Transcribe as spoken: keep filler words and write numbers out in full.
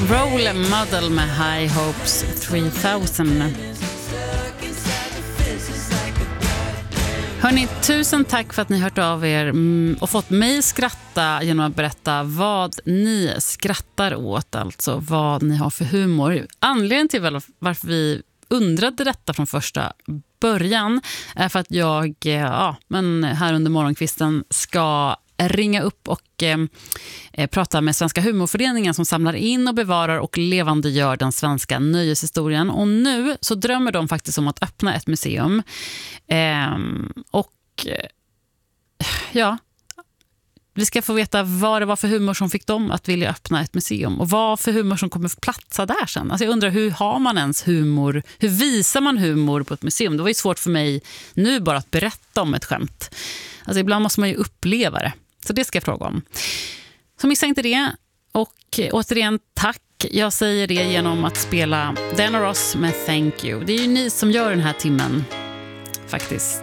Role Model med High Hopes tre tusen. Hörrni, tusen tack för att ni hört av er och fått mig skratta genom att berätta vad ni skrattar åt, alltså vad ni har för humor. Anledningen till varför vi undrade detta från första början är för att jag ja, men här under morgonkvisten ska ringa upp och eh, prata med Svenska humorföreningen som samlar in och bevarar och levandegör den svenska nöjeshistorien. Och nu så drömmer de faktiskt om att öppna ett museum. Eh, och eh, ja, vi ska få veta vad det var för humor som fick dem att vilja öppna ett museum. Och vad för humor som kommer platsa där sen. Alltså jag undrar, hur har man ens humor? Hur visar man humor på ett museum? Det var ju svårt för mig nu bara att berätta om ett skämt. Alltså ibland måste man ju uppleva det. Så det ska jag fråga om. Så missa inte det. Och återigen tack. Jag säger det genom att spela Diana Ross med Thank You. Det är ju ni som gör den här timmen faktiskt.